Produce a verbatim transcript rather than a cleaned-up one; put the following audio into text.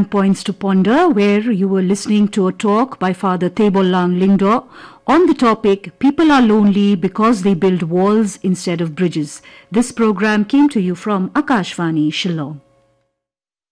Points to Ponder, where you were listening to a talk by Father Thebolang Lingdo on the topic, People Are Lonely Because They Build Walls Instead of Bridges. This program came to you from Akashvani, Shillong.